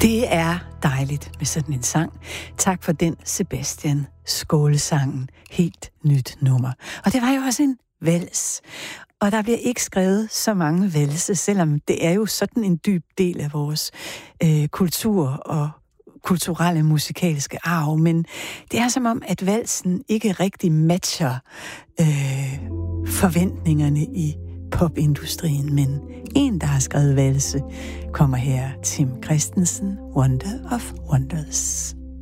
Det er dejligt med sådan en sang. Tak for den, Sebastian. Skålesangen. Helt nyt nummer. Og det var jo også en vals. Og der bliver ikke skrevet så mange valse, selvom det er jo sådan en dyb del af vores kultur og kulturelle musikalske arv. Men det er som om, at valsen ikke rigtig matcher forventningerne i popindustrien, men en, der har skrevet valse, kommer her, Tim Christensen, Wonder of Wonders.